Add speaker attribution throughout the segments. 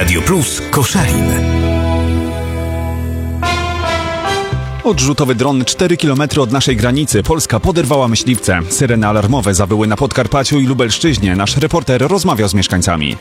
Speaker 1: Radio Plus Koszalin.
Speaker 2: Odrzutowy dron 4 km od naszej granicy. Polska poderwała myśliwce. Syreny alarmowe zawyły na Podkarpaciu i Lubelszczyźnie. Nasz reporter rozmawiał z mieszkańcami.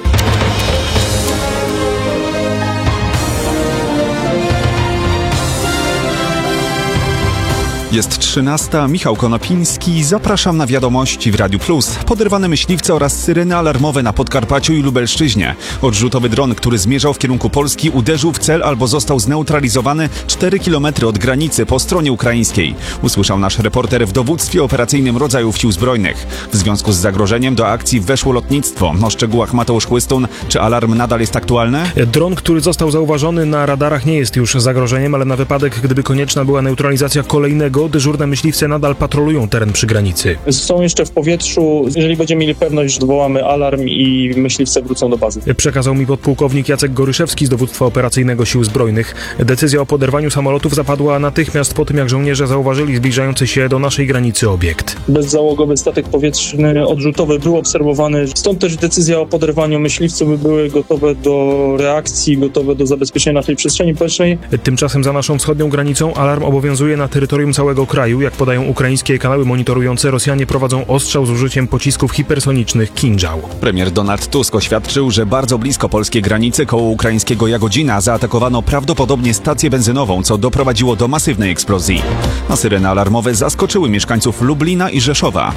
Speaker 2: Jest 13. Michał Konopiński. Zapraszam na wiadomości w Radiu Plus. Poderwane myśliwce oraz syreny alarmowe na Podkarpaciu i Lubelszczyźnie. Odrzutowy dron, który zmierzał w kierunku Polski, uderzył w cel albo został zneutralizowany 4 km od granicy po stronie ukraińskiej. Usłyszał nasz reporter w dowództwie operacyjnym rodzajów Sił Zbrojnych. W związku z zagrożeniem do akcji weszło lotnictwo. O szczegółach Mateusz Chłystun. Czy alarm nadal jest aktualny?
Speaker 3: Dron, który został zauważony na radarach, nie jest już zagrożeniem, ale na wypadek, gdyby konieczna była neutralizacja kolejnego, dyżurne myśliwce nadal patrolują teren przy granicy.
Speaker 4: Są jeszcze w powietrzu. Jeżeli będziemy mieli pewność, że dowołamy alarm i myśliwce wrócą do bazy.
Speaker 3: Przekazał mi podpułkownik Jacek Goryszewski z dowództwa operacyjnego Sił Zbrojnych. Decyzja o poderwaniu samolotów zapadła natychmiast po tym, jak żołnierze zauważyli zbliżający się do naszej granicy obiekt.
Speaker 4: Bezzałogowy statek powietrzny odrzutowy był obserwowany. Stąd też decyzja o poderwaniu myśliwców, by były gotowe do reakcji, gotowe do zabezpieczenia naszej przestrzeni powietrznej.
Speaker 3: Tymczasem za naszą wschodnią granicą alarm obowiązuje na terytorium całego kraju. Jak podają ukraińskie kanały monitorujące, Rosjanie prowadzą ostrzał z użyciem pocisków hipersonicznych Kinżał.
Speaker 2: Premier Donald Tusk oświadczył, że bardzo blisko polskiej granicy koło ukraińskiego Jagodzina zaatakowano prawdopodobnie stację benzynową, co doprowadziło do masywnej eksplozji. A syreny alarmowe zaskoczyły mieszkańców Lublina i Rzeszowa.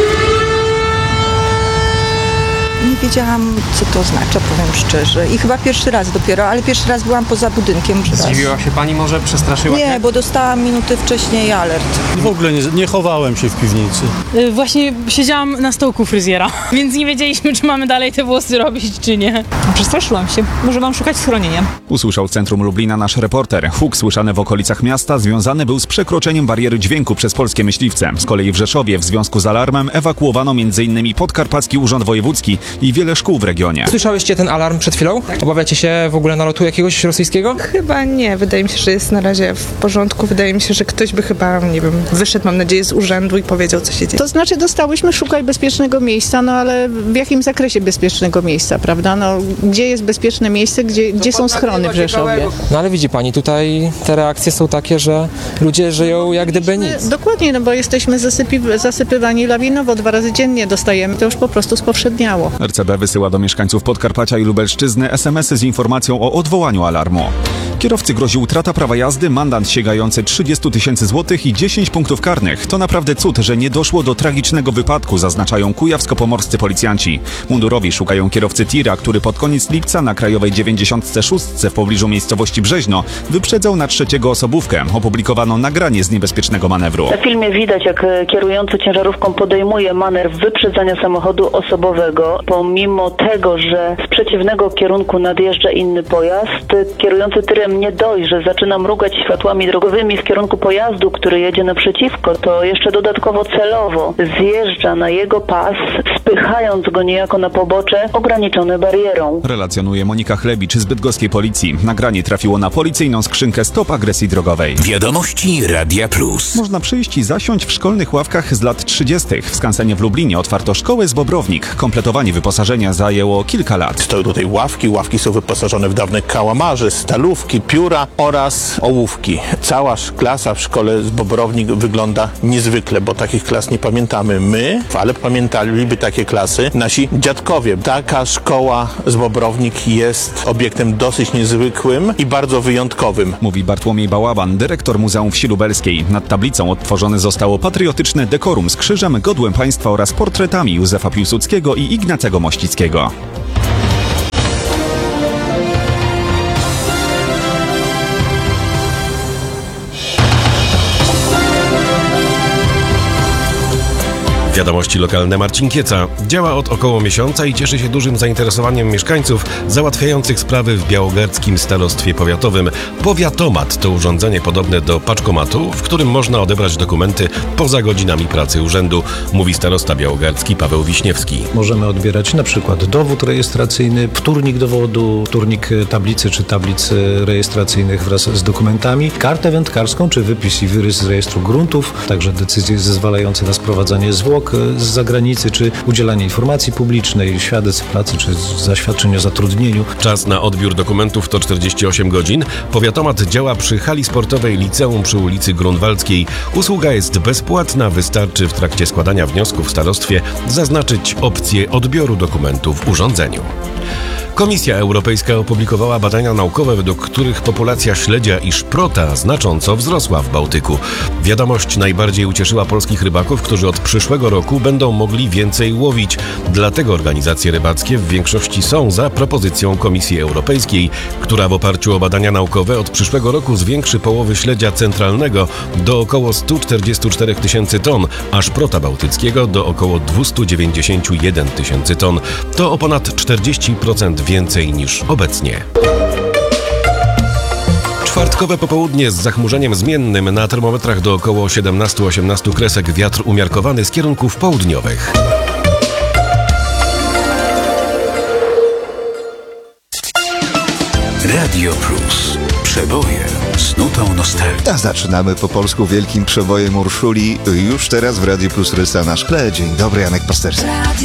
Speaker 5: Nie wiedziałam, co to oznacza, powiem szczerze. I chyba pierwszy raz dopiero, ale pierwszy raz byłam poza budynkiem.
Speaker 6: Zdziwiła się pani, może przestraszyła się?
Speaker 5: Nie, bo dostałam minuty wcześniej alert.
Speaker 7: W ogóle nie chowałem się w piwnicy.
Speaker 8: Właśnie siedziałam na stołku fryzjera, więc nie wiedzieliśmy, czy mamy dalej te włosy robić, czy nie. Przestraszyłam się. Może mam szukać schronienia.
Speaker 2: Usłyszał w centrum Lublina nasz reporter. Huk słyszany w okolicach miasta związany był z przekroczeniem bariery dźwięku przez polskie myśliwce. Z kolei w Rzeszowie w związku z alarmem ewakuowano m.in. Podkarpacki Urząd Wojewódzki i wiele szkół w regionie.
Speaker 6: Słyszałyście ten alarm przed chwilą? Obawiacie się w ogóle nalotu jakiegoś rosyjskiego?
Speaker 9: Chyba nie. Wydaje mi się, że jest na razie w porządku. Wydaje mi się, że ktoś by chyba, nie wiem, wyszedł, mam nadzieję, z urzędu i powiedział, co się dzieje.
Speaker 10: To znaczy dostałyśmy szukać bezpiecznego miejsca, no ale w jakim zakresie bezpiecznego miejsca, prawda? No, gdzie jest bezpieczne miejsce, gdzie są schrony w Rzeszowie?
Speaker 6: No ale widzi pani, tutaj te reakcje są takie, że ludzie żyją jak gdyby nic.
Speaker 10: Dokładnie, no bo jesteśmy zasypywani lawinowo, 2 razy dziennie dostajemy, to już po prostu spowszedniało.
Speaker 2: RCB wysyła do mieszkańców Podkarpacia i Lubelszczyzny SMS-y z informacją o odwołaniu alarmu. Kierowcy grozi utrata prawa jazdy, mandat sięgający 30 000 złotych i 10 punktów karnych. To naprawdę cud, że nie doszło do tragicznego wypadku, zaznaczają kujawsko-pomorscy policjanci. Mundurowi szukają kierowcy tira, który pod koniec lipca na krajowej 96 w pobliżu miejscowości Brzeźno wyprzedzał na trzeciego osobówkę. Opublikowano nagranie z niebezpiecznego manewru.
Speaker 11: Na filmie widać, jak kierujący ciężarówką podejmuje manewr wyprzedzania samochodu osobowego. Pomimo tego, że z przeciwnego kierunku nadjeżdża inny pojazd, kierujący tyrem nie dość, że zaczyna mrugać światłami drogowymi w kierunku pojazdu, który jedzie naprzeciwko, to jeszcze dodatkowo celowo zjeżdża na jego pas, spychając go niejako na pobocze ograniczone barierą.
Speaker 2: Relacjonuje Monika Chlebicz z bydgoskiej policji. Nagranie trafiło na policyjną skrzynkę Stop Agresji Drogowej.
Speaker 1: Wiadomości Radia Plus.
Speaker 2: Można przyjść i zasiąść w szkolnych ławkach z lat 30. W Skansenie w Lublinie otwarto szkołę z Bobrownik. Kompletowanie wyposażenia zajęło kilka lat.
Speaker 12: Stoją tutaj ławki są wyposażone w dawne kałamarze, stalówki, pióra oraz ołówki. Cała klasa w szkole z Bobrownik wygląda niezwykle, bo takich klas nie pamiętamy my, ale pamiętaliby takie klasy nasi dziadkowie. Taka szkoła z Bobrownik jest obiektem dosyć niezwykłym i bardzo wyjątkowym.
Speaker 2: Mówi Bartłomiej Bałaban, dyrektor Muzeum Wsi Lubelskiej. Nad tablicą odtworzone zostało patriotyczne dekorum z krzyżem, godłem państwa oraz portretami Józefa Piłsudskiego i Ignacego Mościckiego.
Speaker 13: Wiadomości lokalne. Marcin Kieca działa od około miesiąca i cieszy się dużym zainteresowaniem mieszkańców załatwiających sprawy w białogardzkim starostwie powiatowym. Powiatomat to urządzenie podobne do paczkomatu, w którym można odebrać dokumenty poza godzinami pracy urzędu, mówi starosta białogardzki Paweł Wiśniewski.
Speaker 14: Możemy odbierać na przykład dowód rejestracyjny, wtórnik dowodu, wtórnik tablicy czy tablic rejestracyjnych wraz z dokumentami, kartę wędkarską czy wypis i wyrys z rejestru gruntów, także decyzje zezwalające na sprowadzanie zwłok urlop z zagranicy, czy udzielanie informacji publicznej, świadectw pracy, czy zaświadczeń o zatrudnieniu.
Speaker 13: Czas na odbiór dokumentów to 48 godzin. Powiatomat działa przy hali sportowej liceum przy ulicy Grunwaldzkiej. Usługa jest bezpłatna, wystarczy w trakcie składania wniosku w starostwie zaznaczyć opcję odbioru dokumentów w urządzeniu. Komisja Europejska opublikowała badania naukowe, według których populacja śledzia i szprota znacząco wzrosła w Bałtyku. Wiadomość najbardziej ucieszyła polskich rybaków, którzy od przyszłego roku będą mogli więcej łowić. Dlatego organizacje rybackie w większości są za propozycją Komisji Europejskiej, która w oparciu o badania naukowe od przyszłego roku zwiększy połowy śledzia centralnego do około 144 tysięcy ton, a szprota bałtyckiego do około 291 tysięcy ton. To o ponad 40% więcej niż obecnie. Czwartkowe popołudnie z zachmurzeniem zmiennym, na termometrach do około 17-18 kresek, wiatr umiarkowany z kierunków południowych.
Speaker 1: Radio Plus. Przeboje z nutą nostalgii.
Speaker 15: A zaczynamy po polsku wielkim przebojem Urszuli. Już teraz w Radio Plus Rysa na szkle. Dzień dobry, Janek Pasterski.